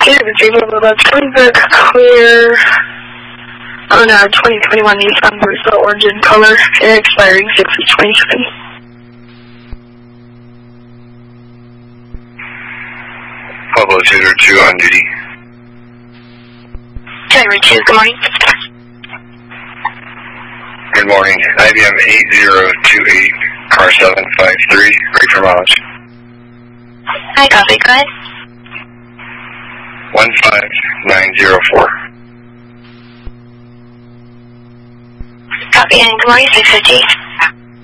Okay, receivable, that's coming back clear on our 2021 Nissan Versa orange in color, and expiring 6/27. Pablo 02 on duty. January 2, good morning. Good morning. IBM 8028, car 753, ready for mileage. Hi, copy, go ahead. 15904. Copy, and good morning, 650.